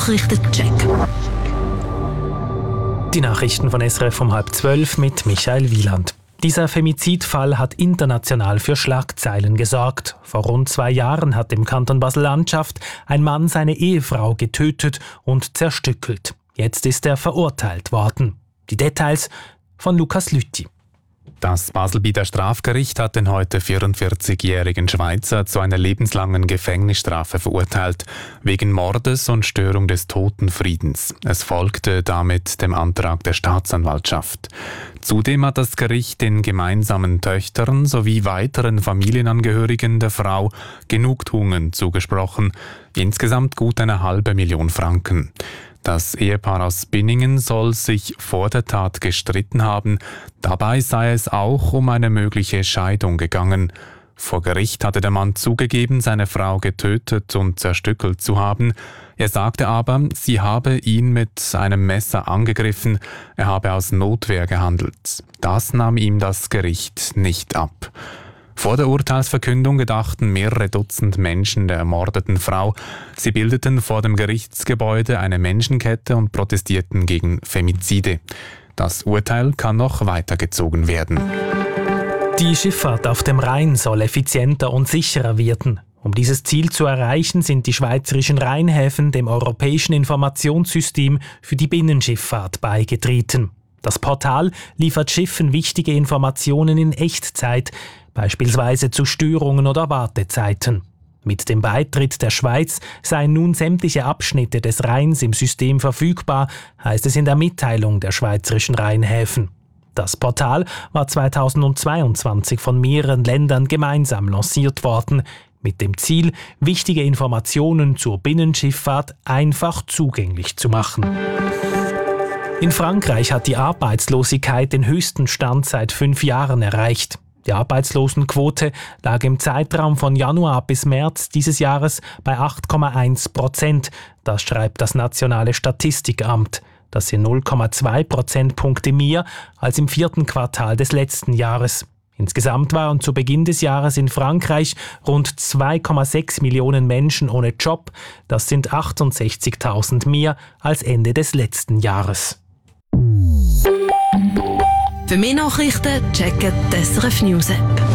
Nachrichtencheck. Die Nachrichten von SRF um 11:30 mit Michael Wieland. Dieser Femizidfall hat international für Schlagzeilen gesorgt. Vor rund 2 Jahren hat im Kanton Basel-Landschaft ein Mann seine Ehefrau getötet und zerstückelt. Jetzt ist er verurteilt worden. Die Details von Lukas Lüthi. Das Baselbieter Strafgericht hat den heute 44-jährigen Schweizer zu einer lebenslangen Gefängnisstrafe verurteilt, wegen Mordes und Störung des Totenfriedens. Es folgte damit dem Antrag der Staatsanwaltschaft. Zudem hat das Gericht den gemeinsamen Töchtern sowie weiteren Familienangehörigen der Frau Genugtuungen zugesprochen, insgesamt gut 500.000 Franken. Das Ehepaar aus Binningen soll sich vor der Tat gestritten haben. Dabei sei es auch um eine mögliche Scheidung gegangen. Vor Gericht hatte der Mann zugegeben, seine Frau getötet und zerstückelt zu haben. Er sagte aber, sie habe ihn mit einem Messer angegriffen, er habe aus Notwehr gehandelt. Das nahm ihm das Gericht nicht ab. Vor der Urteilsverkündung gedachten mehrere Dutzend Menschen der ermordeten Frau. Sie bildeten vor dem Gerichtsgebäude eine Menschenkette und protestierten gegen Femizide. Das Urteil kann noch weitergezogen werden. Die Schifffahrt auf dem Rhein soll effizienter und sicherer werden. Um dieses Ziel zu erreichen, sind die schweizerischen Rheinhäfen dem europäischen Informationssystem für die Binnenschifffahrt beigetreten. Das Portal liefert Schiffen wichtige Informationen in Echtzeit, beispielsweise zu Störungen oder Wartezeiten. Mit dem Beitritt der Schweiz seien nun sämtliche Abschnitte des Rheins im System verfügbar, heißt es in der Mitteilung der schweizerischen Rheinhäfen. Das Portal war 2022 von mehreren Ländern gemeinsam lanciert worden, mit dem Ziel, wichtige Informationen zur Binnenschifffahrt einfach zugänglich zu machen. In Frankreich hat die Arbeitslosigkeit den höchsten Stand seit 5 Jahren erreicht. Die Arbeitslosenquote lag im Zeitraum von Januar bis März dieses Jahres bei 8,1%. Das schreibt das Nationale Statistikamt. Das sind 0,2 Prozentpunkte mehr als im 4. Quartal des letzten Jahres. Insgesamt waren zu Beginn des Jahres in Frankreich rund 2,6 Millionen Menschen ohne Job. Das sind 68.000 mehr als Ende des letzten Jahres. Für mehr Nachrichten checken die SRF News App.